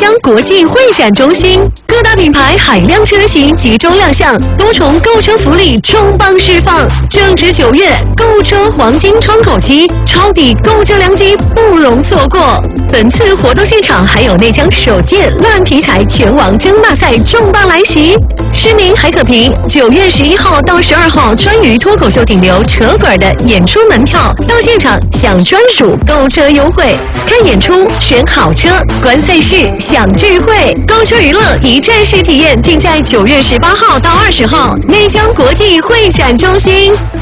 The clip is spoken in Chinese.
江国际会展中心，各大品牌海量车型集中亮相，多重购车福利重磅释放。正值9月，购车黄金窗口期，抄底购车良机不容错过。本次活动现场还有内江首届烂皮材拳王争霸赛重磅来袭，市民还可凭9月11号到12号川渝脱口秀顶流扯滚的演出门票，到现场享专属购车优惠。看演出，选好车，观赛事，享聚会，购车娱乐一站式体验，尽在9月18号到20号内江国际会展中心。